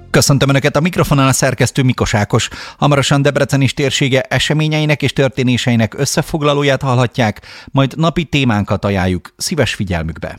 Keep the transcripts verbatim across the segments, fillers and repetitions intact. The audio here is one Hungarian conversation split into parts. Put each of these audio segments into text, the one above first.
Köszöntöm Önöket, a mikrofonon a szerkesztő Mikos Ákos. Hamarosan Debrecen és térsége eseményeinek és történéseinek összefoglalóját hallhatják, majd napi témánkat ajánljuk szíves figyelmükbe.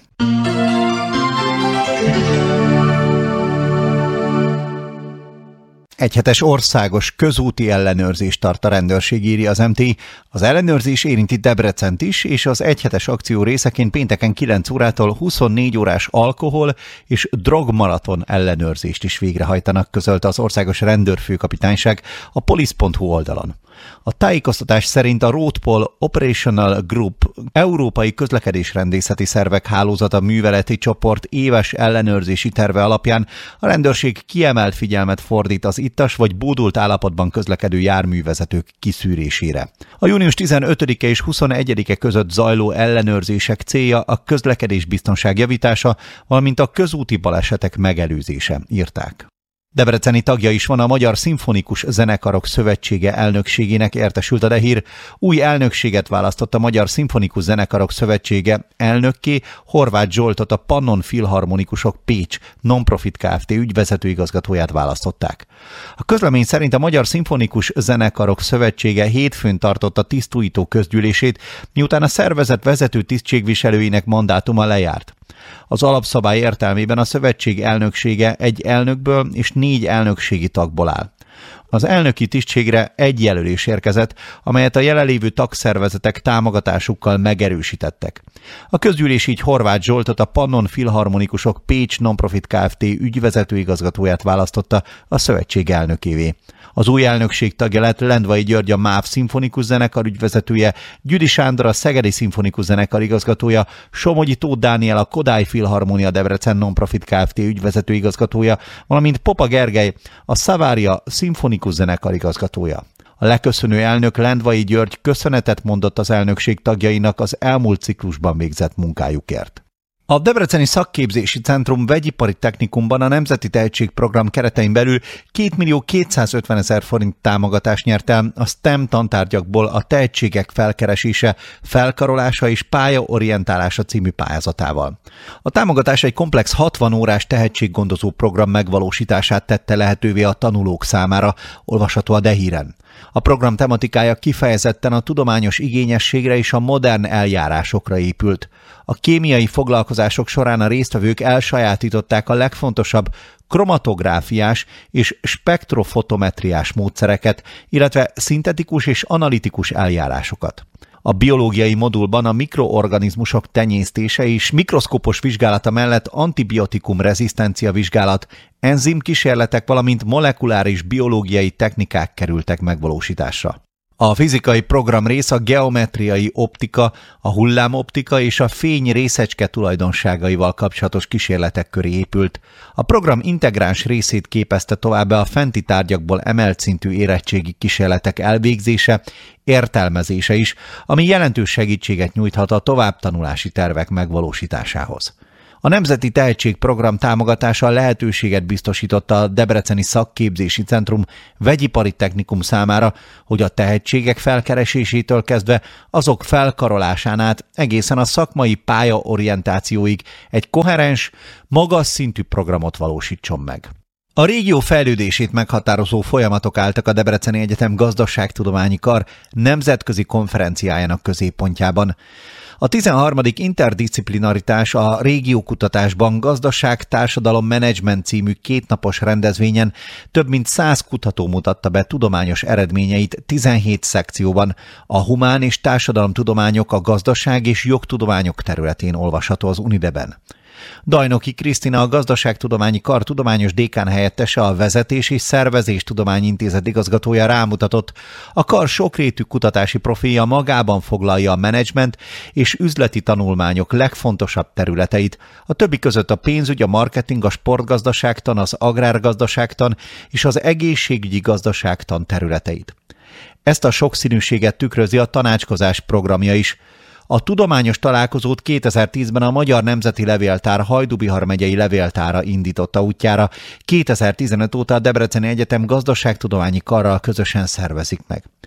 Egyhetes országos közúti ellenőrzést tart a rendőrség, írja az em té i. Az ellenőrzés érinti Debrecent is, és az egyhetes akció részeként pénteken kilenc órától huszonnégy órás alkohol és drogmaraton ellenőrzést is végrehajtanak, közölte az országos rendőrfőkapitányság a police pont hu oldalon. A tájékoztatás szerint a Roadpol Operational Group európai közlekedésrendészeti szervek hálózata műveleti csoport éves ellenőrzési terve alapján a rendőrség kiemelt figyelmet fordít az ittas vagy bódult állapotban közlekedő járművezetők kiszűrésére. A június tizenötödike és huszonegyedike között zajló ellenőrzések célja a közlekedésbiztonság javítása, valamint a közúti balesetek megelőzése, írták. Debreceni tagja is van a Magyar Szimfonikus Zenekarok Szövetsége elnökségének, értesült a Dehír. Új elnökséget választott a Magyar Szimfonikus Zenekarok Szövetsége elnökké Horváth Zsoltot, a Pannon Filharmonikusok Pécs Non-Profit Kft. Ügyvezető igazgatóját választották. A közlemény szerint a Magyar Szimfonikus Zenekarok Szövetsége hétfőn tartotta tisztújító közgyűlését, miután a szervezet vezető tisztségviselőinek mandátuma lejárt. Az alapszabály értelmében a szövetség elnöksége egy elnökből és négy elnökségi tagból áll. Az elnöki tisztségre egy jelölés érkezett, amelyet a jelenlévő tagszervezetek támogatásukkal megerősítettek. A közgyűlés így Horváth Zsoltot, a Pannon Filharmonikusok Pécs Non-Profit Kft. Ügyvezető igazgatóját választotta a szövetség elnökévé. Az új elnökség tagja lett Lendvai György, a MÁV Szimfonikus Zenekar ügyvezetője, Gyüdi Sándor, a Szegedi Szimfonikus Zenekar igazgatója, Somogyi Tóth Dániel, a Kodály Filharmonia Debrecen Non-Profit Kft. Ügyvezető igazgatója, valamint Popa Gergely, a Savaria Szimfonikus Zenekar igazgatója. A leköszönő elnök Lendvai György köszönetet mondott az elnökség tagjainak az elmúlt ciklusban végzett munkájukért. A Debreceni Szakképzési Centrum Vegyipari Technikumban a Nemzeti Tehetségprogram keretein belül kétmillió kétszázötvenezer forint támogatást nyert el a STEM tantárgyakból a tehetségek felkeresése, felkarolása és pályaorientálása című pályázatával. A támogatás egy komplex hatvan órás tehetséggondozó program megvalósítását tette lehetővé a tanulók számára, olvasható a Dehíren. A program tematikája kifejezetten a tudományos igényességre és a modern eljárásokra épült. A kémiai foglalkozások során a résztvevők elsajátították a legfontosabb kromatográfiás és spektrofotometriás módszereket, illetve szintetikus és analitikus eljárásokat. A biológiai modulban a mikroorganizmusok tenyésztése és mikroszkópos vizsgálata mellett antibiotikum rezisztencia vizsgálat, enzimkísérletek, valamint molekuláris biológiai technikák kerültek megvalósításra. A fizikai program rész a geometriai optika, a hullámoptika és a fény részecske tulajdonságaival kapcsolatos kísérletek köré épült. A program integráns részét képezte továbbá a fenti tárgyakból emelt szintű érettségi kísérletek elvégzése, értelmezése is, ami jelentős segítséget nyújthat a továbbtanulási tervek megvalósításához. A Nemzeti Tehetségprogram támogatása lehetőséget biztosította a Debreceni Szakképzési Centrum Vegyipari Technikum számára, hogy a tehetségek felkeresésétől kezdve azok felkarolásán át egészen a szakmai pályaorientációig egy koherens, magas szintű programot valósítson meg. A régió fejlődését meghatározó folyamatok álltak a Debreceni Egyetem Gazdaságtudományi Kar nemzetközi konferenciájának középpontjában. A tizenharmadik Interdisziplinaritás a régiókutatásban Gazdaság, Társadalom, Menedzsment című kétnapos rendezvényen több mint száz kutató mutatta be tudományos eredményeit tizenhét szekcióban. A humán és társadalomtudományok, a gazdaság és jogtudományok területén olvasható az Unideben. Dajnoki Krisztina, a Gazdaságtudományi Kar tudományos dékán helyettese, a Vezetés és Szervezés Tudományi Intézet igazgatója rámutatott, a kar sokrétű kutatási profilja magában foglalja a menedzsment és üzleti tanulmányok legfontosabb területeit, a többi között a pénzügy, a marketing, a sportgazdaságtan, az agrárgazdaságtan és az egészségügyi gazdaságtan területeit. Ezt a sokszínűséget tükrözi a tanácskozás programja is. A tudományos találkozót kétezer-tízben a Magyar Nemzeti Levéltár Hajdú-Bihar megyei levéltára indította útjára, kétezer-tizenöt óta a Debreceni Egyetem Gazdaságtudományi Karral közösen szervezik meg.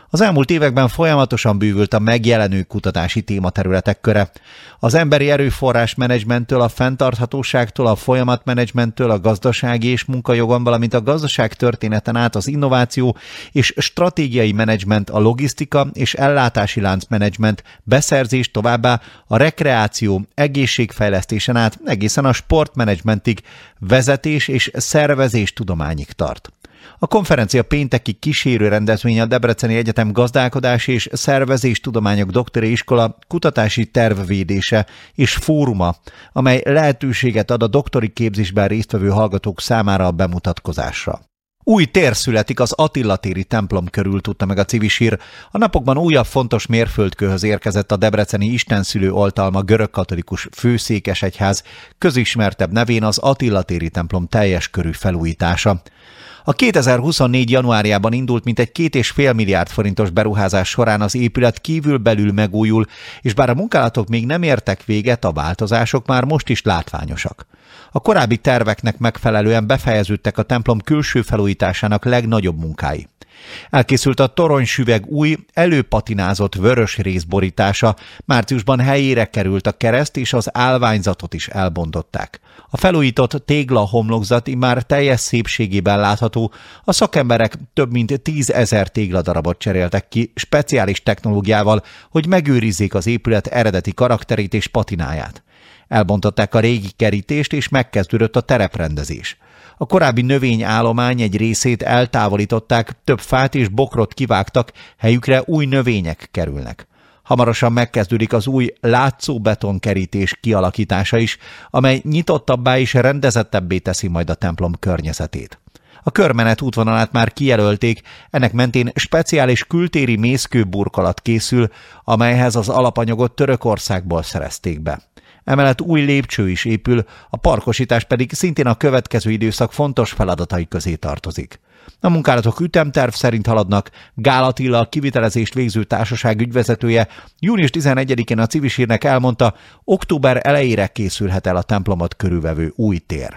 Az elmúlt években folyamatosan bővült a megjelenő kutatási tématerületek köre. Az emberi erőforrás menedzsmenttől, a fenntarthatóságtól, a folyamatmenedzsmenttől, a gazdasági és munkajogon, valamint a gazdaságtörténeten át az innováció és stratégiai menedzsment, a logisztika és ellátási láncmenedzsment, beszerzés, továbbá a rekreáció, egészségfejlesztésen át egészen a sportmenedzsmentig, vezetés és szervezés tudományig tart. A konferencia pénteki kísérő rendezvénye a Debreceni Egyetem Gazdálkodási és Szervezéstudományok Doktori Iskola kutatási tervvédése és fóruma, amely lehetőséget ad a doktori képzésben résztvevő hallgatók számára a bemutatkozásra. Új tér születik az Attila téri templom körül, tudta meg a Civisír. A napokban újabb fontos mérföldkőhöz érkezett a debreceni istenszülő oltalma görögkatolikus főszékesegyház közismertebb nevén az Attila téri templom teljes körű felújítása. A kétezer-huszonnégy januárjában indult mintegy két és fél milliárd forintos beruházás során az épület kívülbelül megújul, és bár a munkálatok még nem értek véget, a változások már most is látványosak. A korábbi terveknek megfelelően befejeződtek a templom külső felújításának legnagyobb munkái. Elkészült a toronysüveg új, előpatinázott vörös részborítása, márciusban helyére került a kereszt és az állványzatot is elbontották. A felújított tégla homlokzat immár teljes szépségében látható, a szakemberek több mint tízezer tégladarabot cseréltek ki speciális technológiával, hogy megőrizzék az épület eredeti karakterét és patináját. Elbontották a régi kerítést és megkezdődött a tereprendezés. A korábbi növényállomány egy részét eltávolították, több fát és bokrot kivágtak, helyükre új növények kerülnek. Hamarosan megkezdődik az új látszóbetonkerítés kialakítása is, amely nyitottabbá és rendezettebbé teszi majd a templom környezetét. A körmenet útvonalát már kijelölték, ennek mentén speciális kültéri mészkőburkolat készül, amelyhez az alapanyagot Törökországból szerezték be. Emellett új lépcső is épül, a parkosítás pedig szintén a következő időszak fontos feladatai közé tartozik. A munkálatok ütemterv szerint haladnak. Gál Attila, a kivitelezést végző társaság ügyvezetője június tizenegyedikén a Civisírnek elmondta, október elejére készülhet el a templomot körülvevő új tér.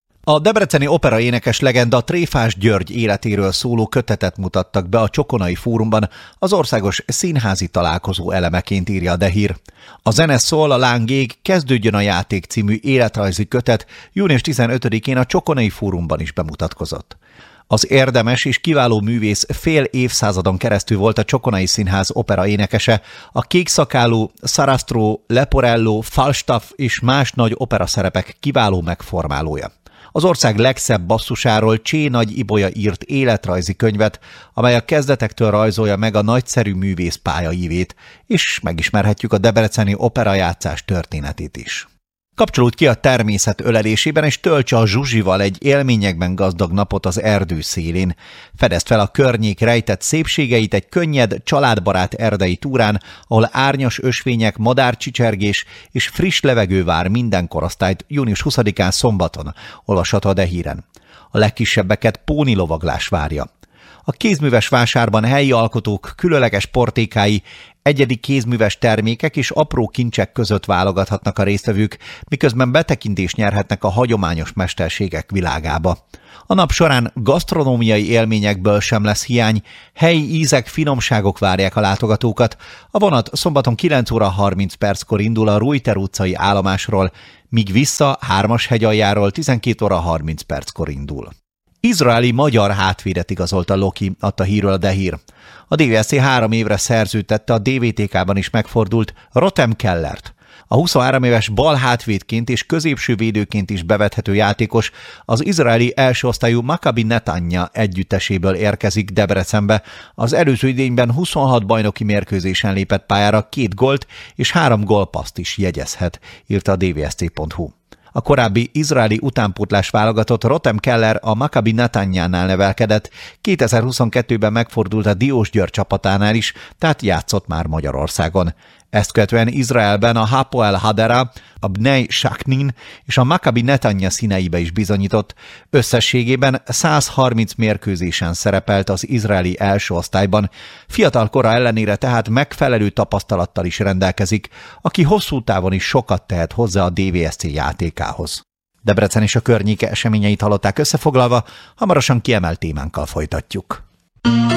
A debreceni opera énekes legenda Tréfás György életéről szóló kötetet mutattak be a Csokonai Fórumban, az országos színházi találkozó elemeként, írja a Dehír. A zene szól, a láng ég, kezdődjön a játék című életrajzi kötet június tizenötödikén a Csokonai Fórumban is bemutatkozott. Az érdemes és kiváló művész fél évszázadon keresztül volt a Csokonai Színház opera énekese, a Kékszakálú, Sarastro, Leporello, Falstaff és más nagy operaszerepek kiváló megformálója. Az ország legszebb basszusáról Csé Nagy Ibolya írt életrajzi könyvet, amely a kezdetektől rajzolja meg a nagyszerű művész pályaívét, és megismerhetjük a debreceni operajátszás történetét is. Kapcsolódj ki a természet ölelésében, és töltse a Zsuzsival egy élményekben gazdag napot az erdő szélén. Fedezd fel a környék rejtett szépségeit egy könnyed, családbarát erdei túrán, ahol árnyas ösvények, madárcsicsergés és friss levegő vár minden korosztályt június huszadikán szombaton, olvasható a Dehíren. A legkisebbeket pónilovaglás várja. A kézműves vásárban helyi alkotók különleges portékái, egyedi kézműves termékek és apró kincsek között válogathatnak a résztvevők, miközben betekintést nyerhetnek a hagyományos mesterségek világába. A nap során gasztronómiai élményekből sem lesz hiány, helyi ízek, finomságok várják a látogatókat. A vonat szombaton kilenc óra harminc perckor indul a Rújter utcai állomásról, míg vissza Hármas hegyaljáról tizenkét óra harminc perckor indul. Izraeli magyar hátvédet igazolt a Loki, adta hírről a Dehír. A dé vé es cé három évre szerződtette a dé vé té ká-ban is megfordult Rotem Kellert. A huszonhárom éves bal hátvédként és középső védőként is bevethető játékos az izraeli első osztályú Maccabi Netanya együtteséből érkezik Debrecenbe. Az előző idényben huszonhat bajnoki mérkőzésen lépett pályára, két gólt és három gólpasszt is jegyezhet, írta a dé vé es cé pont hu. A korábbi izraeli utánpótlás válogatott Rotem Keller a Maccabi Netanyánál nevelkedett, kétezer-huszonkettőben megfordult a Diósgyőr csapatánál is, tehát játszott már Magyarországon. Ezt követően Izraelben a Hapoel Hadera, a Bnei Saknin és a Maccabi Netanya színeibe is bizonyított. Összességében százharminc mérkőzésen szerepelt az izraeli első osztályban. Fiatal kora ellenére tehát megfelelő tapasztalattal is rendelkezik, aki hosszú távon is sokat tehet hozzá a dé vé es cé játékához. Debrecen és a környéke eseményeit hallották összefoglalva, hamarosan kiemelt témánkkal folytatjuk.